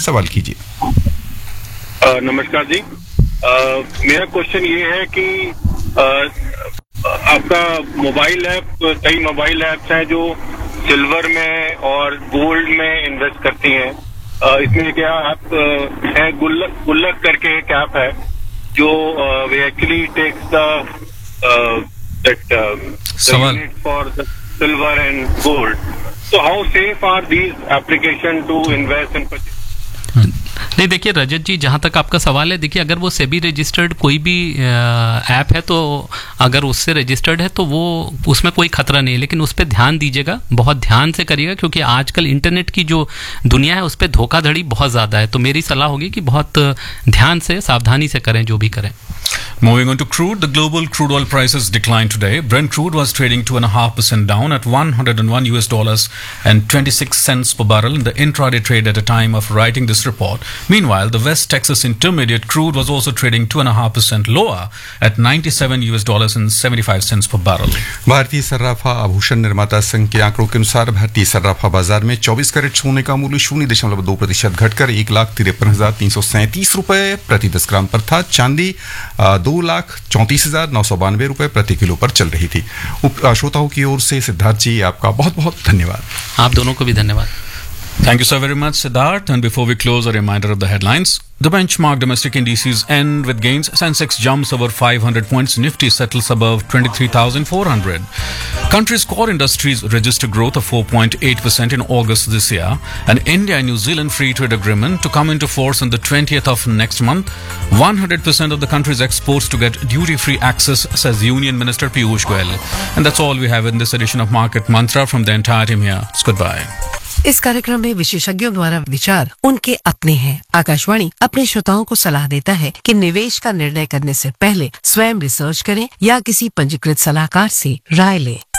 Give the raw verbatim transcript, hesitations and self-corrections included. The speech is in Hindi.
सवाल कीजिए। नमस्कार जी, uh, मेरा क्वेश्चन ये है कि uh, आपका मोबाइल ऐप, कई मोबाइल ऐप्स हैं जो सिल्वर में और गोल्ड में इन्वेस्ट करती हैं। uh, इसमें क्या ऐप uh, है, गुल्लक गुल्लक करके एक ऐप है जो वे actually takes the that for the silver and gold. So how safe are these applications to invest in purchase? नहीं, देखिए रजत जी, जहाँ तक आपका सवाल है, देखिए अगर वो सेबी रजिस्टर्ड कोई भी ऐप है तो अगर उससे रजिस्टर्ड है तो वो उसमें कोई खतरा नहीं है, लेकिन उस पर ध्यान दीजिएगा, बहुत ध्यान से करिएगा, क्योंकि आजकल इंटरनेट की जो दुनिया है उस पर धोखाधड़ी बहुत ज़्यादा है। तो मेरी सलाह होगी कि बहुत ध्यान से, सावधानी से करें जो भी करें। Moving on to crude, the global crude oil prices declined today. Brent crude was trading two and a half percent down at one hundred one U S dollars and twenty-six cents per barrel in the intraday trade at a time of writing this report. Meanwhile, the West Texas Intermediate crude was also trading two and a half percent lower at ninety-seven U S dollars and seventy-five cents per barrel. भारतीय सर्राफा आभूषण निर्माता संघ के आंकड़ों के अनुसार भारतीय सर्राफा बाजार में चौबीस कैरेट सोने का मूल्य शून्य दशमलव दो प्रतिशत घटकर एक लाख तिरपन हजार तीन सौ सैंतीस रुपए प्रति दस ग्राम पर था। चांदी दो लाख चौंतीस हजार नौ सौ बानवे रुपए प्रति किलो पर चल रही थी। श्रोताओं की ओर से सिद्धार्थ जी, आपका बहुत बहुत धन्यवाद। आप दोनों को भी धन्यवाद। Thank you so very much, Siddharth. And before we close, a reminder of the headlines. The benchmark domestic indices end with gains. Sensex jumps over five hundred points. Nifty settles above twenty-three thousand four hundred. Country's core industries register growth of four point eight percent in August this year. An India and New Zealand free trade agreement to come into force on the twentieth of next month. one hundred percent of the country's exports to get duty-free access, says Union Minister Piyush Goyal. And that's all we have in this edition of Market Mantra. From the entire team here, it's goodbye. इस कार्यक्रम में विशेषज्ञों द्वारा विचार उनके अपने हैं। आकाशवाणी अपने श्रोताओं को सलाह देता है कि निवेश का निर्णय करने से पहले स्वयं रिसर्च करें या किसी पंजीकृत सलाहकार से राय लें।